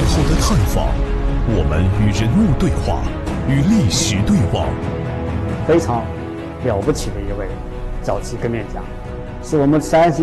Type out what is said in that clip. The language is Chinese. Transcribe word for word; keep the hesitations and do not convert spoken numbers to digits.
后的探访，我们与人物对话，与历史对望。 非常了不起的一位早期革命家，是我们山西